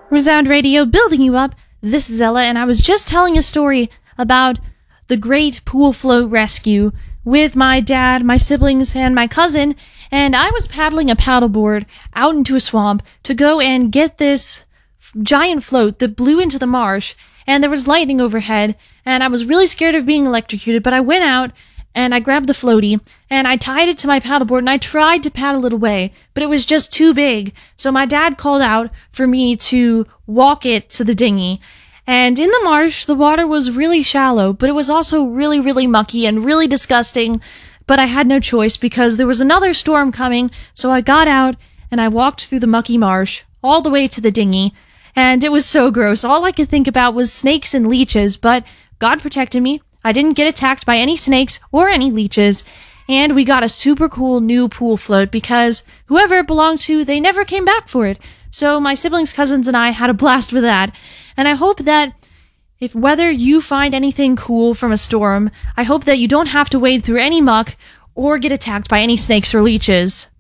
Resound Radio, building you up. This is Ella, and I was just telling a story about the great pool float rescue with my dad, my siblings, and my cousin, and I was paddling a paddleboard out into a swamp to go and get this giant float that blew into the marsh, and there was lightning overhead, and I was really scared of being electrocuted, but I went out and I grabbed the floaty, and I tied it to my paddleboard, and I tried to paddle it away, but it was just too big, so my dad called out for me to walk it to the dinghy. And in the marsh, the water was really shallow, but it was also really, really mucky and really disgusting, but I had no choice because there was another storm coming, so I got out, and I walked through the mucky marsh, all the way to the dinghy, and it was so gross. All I could think about was snakes and leeches, but God protected me. I didn't get attacked by any snakes or any leeches, and we got a super cool new pool float because whoever it belonged to, they never came back for it. So my siblings, cousins, and I had a blast with that, and I hope that if whether you find anything cool from a storm, I hope that you don't have to wade through any muck or get attacked by any snakes or leeches.